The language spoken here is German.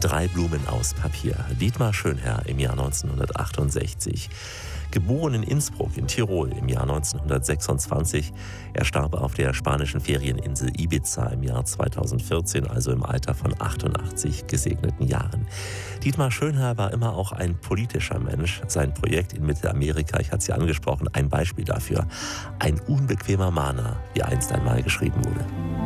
Drei Blumen aus Papier. Dietmar Schönherr im Jahr 1968. Geboren in Innsbruck in Tirol im Jahr 1926. Er starb auf der spanischen Ferieninsel Ibiza im Jahr 2014, also im Alter von 88 gesegneten Jahren. Dietmar Schönherr war immer auch ein politischer Mensch. Sein Projekt in Mittelamerika, ich hatte es ja angesprochen, ein Beispiel dafür. Ein unbequemer Mahner, wie einst einmal geschrieben wurde.